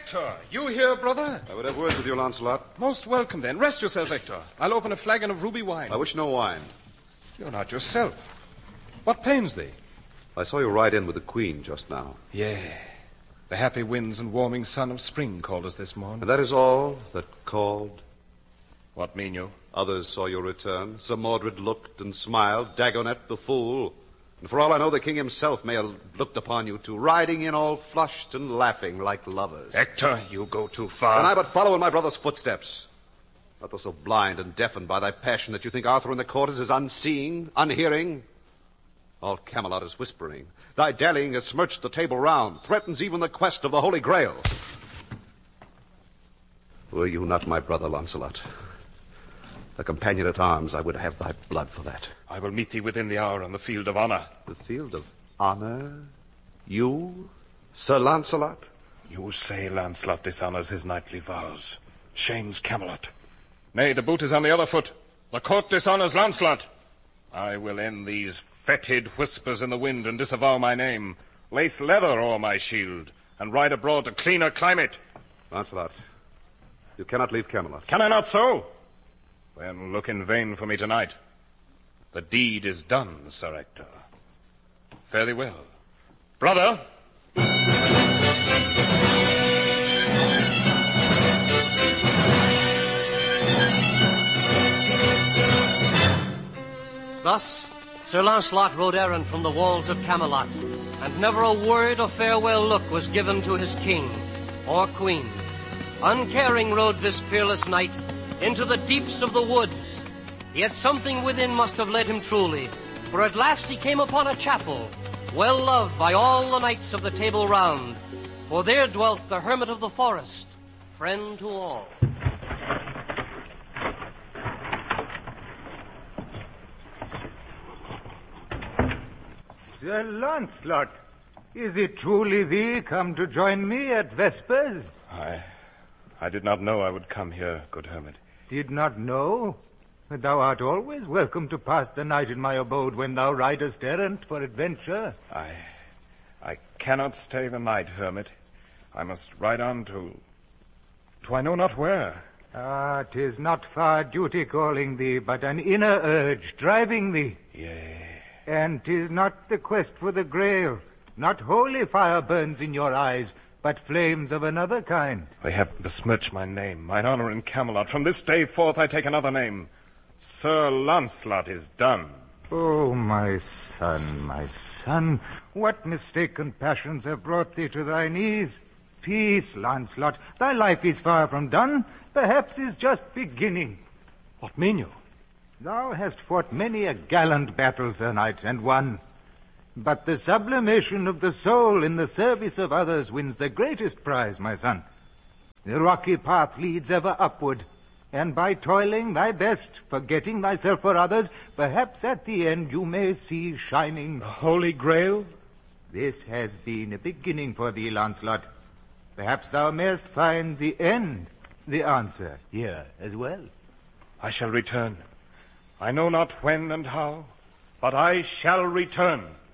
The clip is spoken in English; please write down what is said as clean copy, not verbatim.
Hector, you here, brother? I would have words with you, Lancelot. Most welcome, then. Rest yourself, Hector. I'll open a flagon of ruby wine. I wish no wine. You're not yourself. What pains thee? I saw you ride in with the Queen just now. Yea. The happy winds and warming sun of spring called us this morn. And that is all that called? What mean you? Others saw your return. Sir Mordred looked and smiled. Dagonet the fool. And for all I know, the king himself may have looked upon you two, riding in all flushed and laughing like lovers. Hector, you go too far. And I but follow in my brother's footsteps. Not though so blind and deafened by thy passion that you think Arthur in the court is unseeing, unhearing. All Camelot is whispering. Thy dallying has smirched the table round, threatens even the quest of the Holy Grail. Were you not my brother, Lancelot, a companion at arms, I would have thy blood for that. I will meet thee within the hour on the field of honor. The field of honor? You, Sir Lancelot? You say Lancelot dishonors his knightly vows, shames Camelot. Nay, the boot is on the other foot. The court dishonors Lancelot. I will end these fetid whispers in the wind and disavow my name, lace leather o'er my shield, and ride abroad to cleaner climate. Lancelot, you cannot leave Camelot. Can I not so? Then look in vain for me tonight. The deed is done, Sir Hector. Fare thee well. Brother! Thus, Sir Lancelot rode errant from the walls of Camelot, and never a word of farewell look was given to his king or queen. Uncaring rode this fearless knight into the deeps of the woods. Yet something within must have led him truly, for at last he came upon a chapel, well loved by all the knights of the Table Round, for there dwelt the hermit of the forest, friend to all. Sir Lancelot, is it truly thee come to join me at vespers? I did not know I would come here, good hermit. Did not know? Thou art always welcome to pass the night in my abode when thou ridest errant for adventure. I cannot stay the night, hermit. I must ride on to I know not where. 'Tis not far duty calling thee, but an inner urge driving thee. Yea. And 'tis not the quest for the Grail. Not holy fire burns in your eyes, but flames of another kind. They have besmirched my name, mine honor in Camelot. From this day forth I take another name. Sir Lancelot is done. Oh, my son, what mistaken passions have brought thee to thy knees? Peace, Lancelot, thy life is far from done, perhaps is just beginning. What mean you? Thou hast fought many a gallant battle, Sir Knight, and won. But the sublimation of the soul in the service of others wins the greatest prize, my son. The rocky path leads ever upward, and by toiling thy best, forgetting thyself for others, perhaps at the end you may see shining... The Holy Grail? This has been a beginning for thee, Lancelot. Perhaps thou mayest find the end, the answer, here as well. I shall return. I know not when and how, but I shall return.